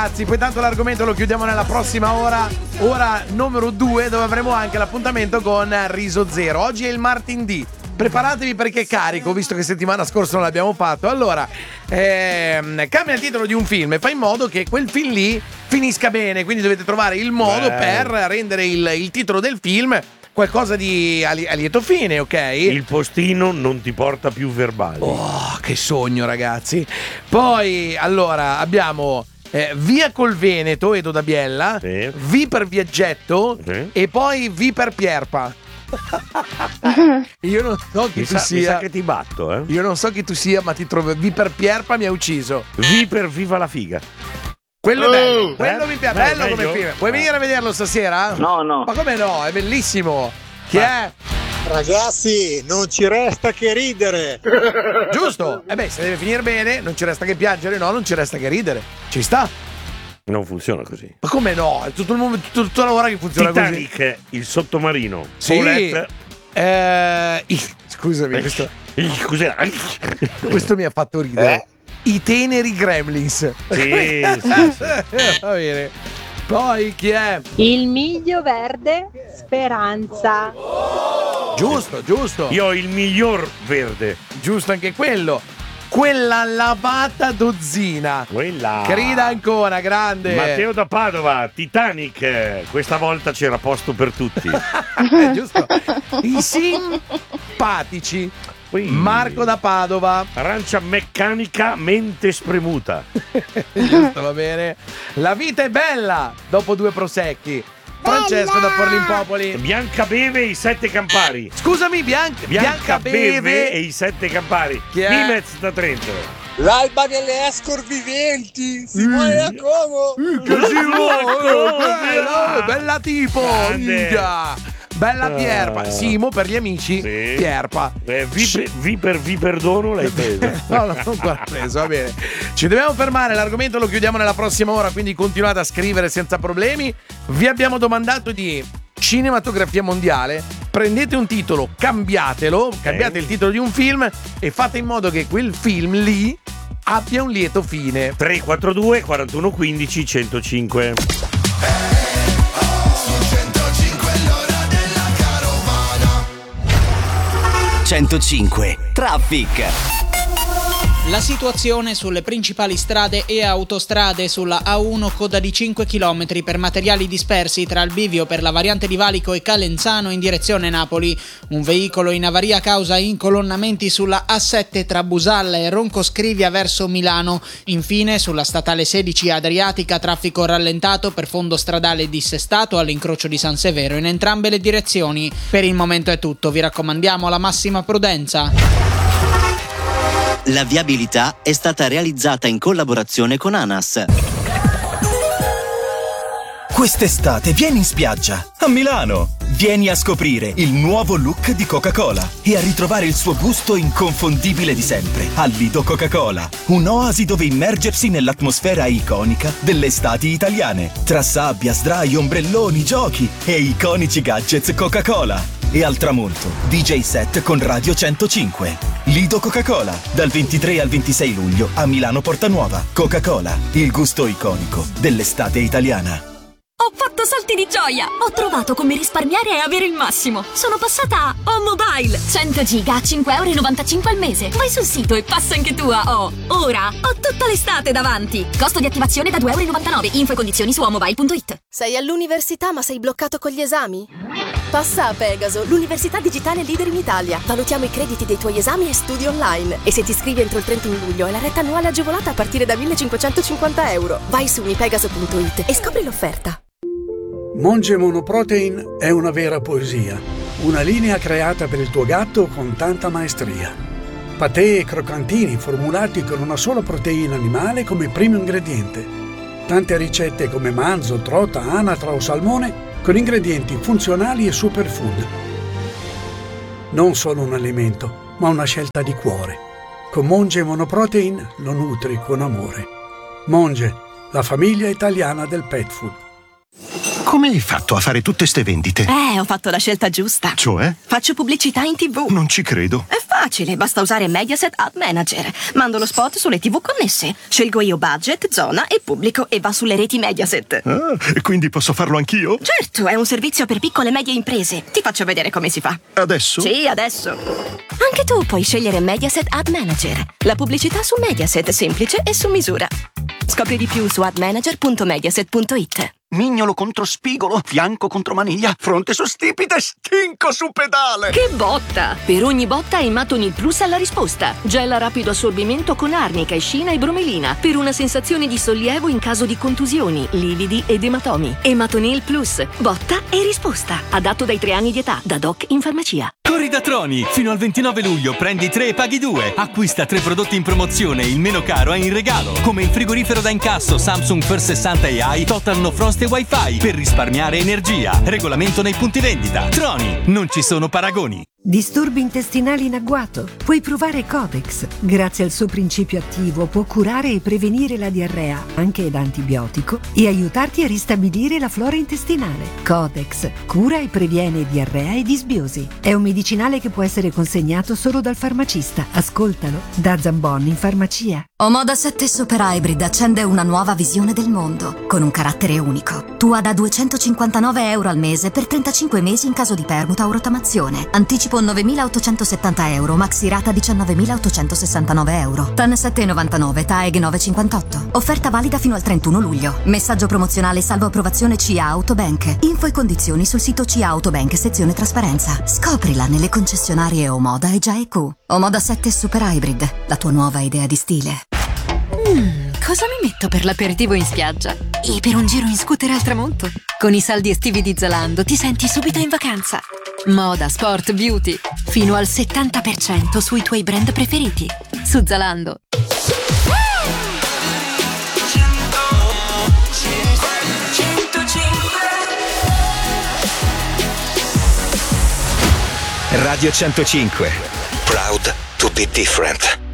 ragazzi, poi tanto l'argomento lo chiudiamo nella prossima ora numero 2, dove avremo anche l'appuntamento con Riso Zero. Oggi è il Martin D. Preparatevi perché è carico, visto che settimana scorsa non l'abbiamo fatto. Allora, cambia il titolo di un film e fa in modo che quel film lì finisca bene. Quindi dovete trovare il modo per rendere il titolo del film qualcosa di a lieto fine, ok? Il postino non ti porta più verbali. Oh, che sogno, ragazzi. Poi, allora, abbiamo Via col Veneto, Edo da Biella, Sì. V per Viaggetto, Sì. e poi V per Pierpa. Io non so chi tu Mi sia. sa che ti batto, eh? Io non so chi tu sia, ma ti trovo. V per Pierpa mi ha ucciso. V per Viva la figa. Quello è bello, quello mi piace, bello meglio? come film. Vuoi venire a vederlo stasera? No. Ma come no? È bellissimo. Chi è? Ragazzi, non ci resta che ridere. Giusto? Se deve finire bene, non ci resta che piangere, no, non ci resta che ridere. Ci sta? Non funziona così. Ma come no? È tutto il mondo, tutta la ora che funziona Titanic, così. il sottomarino. Sì. Paulette. Scusami, Cos'era? questo mi ha fatto ridere. I teneri Gremlins. Sì. Va bene. Poi chi è? Il miglio verde, Speranza. Giusto. Io ho il miglior verde. Giusto anche quello. Quella lavata dozzina. Quella. Grida ancora, grande. Matteo da Padova, Titanic. Questa volta c'era posto per tutti. Giusto. I simpatici. Marco da Padova. Arancia meccanica, mente spremuta. Giusto, va bene. La vita è bella dopo 2 prosecchi. Francesco da Forlimpopoli. Bianca beve e i 7 campari. Scusami, Bianca beve e i 7 campari. Chi è? Mimez da Trento. L'alba delle ascorviventi. Si muore a Como. Che si muove, bella tipo. Grande. Minchia. Bella Pierpa. Simo per gli amici. Sì. Pierpa. Vi perdono l'hai preso. No, non l'ho preso, va bene. Ci dobbiamo fermare, l'argomento lo chiudiamo nella prossima ora, quindi continuate a scrivere senza problemi. Vi abbiamo domandato di cinematografia mondiale. Prendete un titolo, cambiate il titolo di un film e fate in modo che quel film lì abbia un lieto fine. 342 41 15 105. 105 Traffic. La situazione sulle principali strade e autostrade: sulla A1 coda di 5 km per materiali dispersi tra il bivio per la variante di Valico e Calenzano in direzione Napoli. Un veicolo in avaria causa incolonnamenti sulla A7 tra Busalla e Roncoscrivia verso Milano. Infine sulla statale 16 Adriatica traffico rallentato per fondo stradale dissestato all'incrocio di San Severo in entrambe le direzioni. Per il momento è tutto, vi raccomandiamo la massima prudenza. La viabilità è stata realizzata in collaborazione con ANAS. Quest'estate vieni in spiaggia, a Milano. Vieni a scoprire il nuovo look di Coca-Cola e a ritrovare il suo gusto inconfondibile di sempre al Lido Coca-Cola. Un'oasi dove immergersi nell'atmosfera iconica delle estati italiane. Tra sabbia, sdraio, ombrelloni, giochi e iconici gadgets Coca-Cola. E al tramonto, DJ set con Radio 105. Lido Coca-Cola, dal 23 al 26 luglio a Milano Portanuova. Coca-Cola, il gusto iconico dell'estate italiana. Ho fatto salti di gioia! Ho trovato come risparmiare e avere il massimo. Sono passata a O-Mobile. 100 giga a 5,95 € al mese. Vai sul sito e passa anche tu a O. Ora ho tutta l'estate davanti. Costo di attivazione da 2,99 €. Info e condizioni su omobile.it. Sei all'università ma sei bloccato con gli esami? Passa a Pegaso, l'università digitale leader in Italia. Valutiamo i crediti dei tuoi esami e studi online. E se ti iscrivi entro il 31 luglio hai la retta annuale agevolata a partire da 1.550 €. Vai su mipegaso.it e scopri l'offerta. Monge Monoprotein è una vera poesia, una linea creata per il tuo gatto con tanta maestria. Patè e croccantini formulati con una sola proteina animale come primo ingrediente. Tante ricette come manzo, trota, anatra o salmone con ingredienti funzionali e superfood. Non solo un alimento, ma una scelta di cuore. Con Monge Monoprotein lo nutri con amore. Monge, la famiglia italiana del pet food. Come hai fatto a fare tutte ste vendite? Ho fatto la scelta giusta. Cioè? Faccio pubblicità in TV. Non ci credo. È facile, basta usare Mediaset Ad Manager. Mando lo spot sulle TV connesse. Scelgo io budget, zona e pubblico e va sulle reti Mediaset. Ah, quindi posso farlo anch'io? Certo, è un servizio per piccole e medie imprese. Ti faccio vedere come si fa. Adesso? Sì, adesso. Anche tu puoi scegliere Mediaset Ad Manager. La pubblicità su Mediaset, semplice e su misura. Scopri di più su admanager.mediaset.it. Mignolo contro spigolo, fianco contro maniglia, fronte su stipite, stinco su pedale. Che botta! Per ogni botta Ematonil Plus ha la risposta. Gel a rapido assorbimento con arnica, escina e bromelina per una sensazione di sollievo in caso di contusioni, lividi ed ematomi. Ematonil Plus, botta e risposta. Adatto dai 3 anni di età, da doc in farmacia. Corri da Troni! Fino al 29 luglio prendi 3 e paghi 2. Acquista 3 prodotti in promozione e il meno caro è in regalo. Come il frigorifero da incasso Samsung First 60 AI Total No Frost e Wi-Fi per risparmiare energia. Regolamento nei punti vendita. Troni, non ci sono paragoni. Disturbi intestinali in agguato? Puoi provare Codex. Grazie al suo principio attivo può curare e prevenire la diarrea, anche da antibiotico, e aiutarti a ristabilire la flora intestinale. Codex cura e previene diarrea e disbiosi. È un medicinale che può essere consegnato solo dal farmacista. Ascoltalo da Zambon in farmacia. Omoda 7 Super Hybrid accende una nuova visione del mondo, con un carattere unico. Tua da €259 al mese per 35 mesi in caso di permuta o rottamazione. Anticipo €9.870, maxi rata €19.869. TAN 7,99, TAEG 9,58. Offerta valida fino al 31 luglio. Messaggio promozionale salvo approvazione CIA Autobank. Info e condizioni sul sito CIA Autobank sezione trasparenza. Scoprila nelle concessionarie Omoda e GIAEQ. Omoda 7 Super Hybrid, la tua nuova idea di stile. Cosa mi metto per l'aperitivo in spiaggia? E per un giro in scooter al tramonto? Con i saldi estivi di Zalando ti senti subito in vacanza. Moda, sport, beauty. Fino al 70% sui tuoi brand preferiti. Su Zalando. Radio 105. Proud to be different.